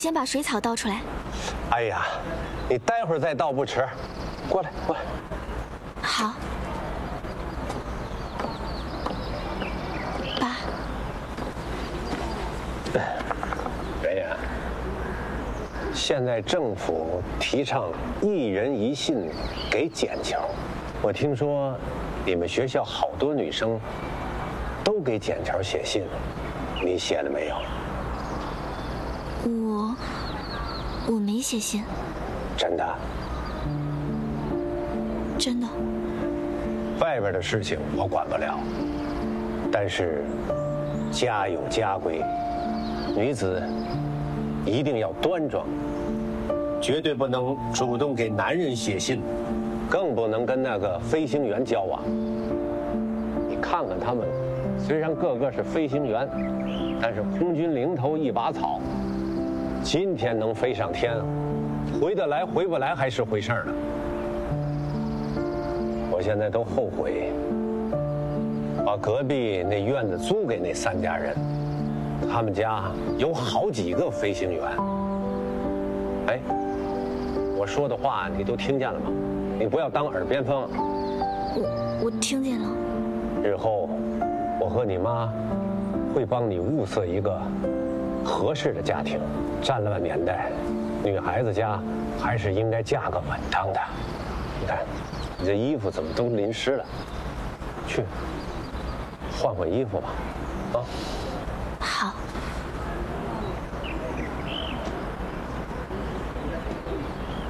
先把水草倒出来。 哎呀，你待会儿再倒不迟。过来，过来。 好。爸。 圆圆，现在政府提倡一人一信给捡球，我听说你们学校好多女生都给捡球写信，你写了没有？ 我没写信。 真的？ 真的。 外边的事情我管不了，但是家有家规，女子一定要端庄，绝对不能主动给男人写信，更不能跟那个飞行员交往。你看看他们，虽然个个是飞行员，但是空军零头一把草，今天能飞上天，回得来回不来还是回事呢。我现在都后悔把隔壁那院子租给那3家人，他们家有好几个飞行员。哎，我说的话你都听见了吗？你不要当耳边风。 我听见了。 日后我和你妈会帮你物色一个合适的家庭。战乱年代，女孩子家还是应该嫁个稳当的。你看，你这衣服怎么都淋湿了？去换换衣服吧，啊。